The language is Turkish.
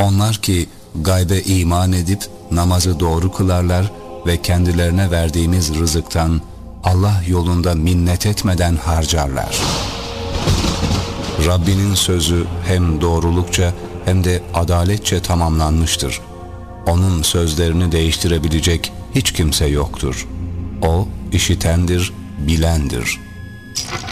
Onlar ki gaybe iman edip namazı doğru kılarlar ve kendilerine verdiğimiz rızıktan Allah yolunda minnet etmeden harcarlar. Rabbinin sözü hem doğrulukça hem de adaletçe tamamlanmıştır. Onun sözlerini değiştirebilecek hiç kimse yoktur. O işitendir, bilendir.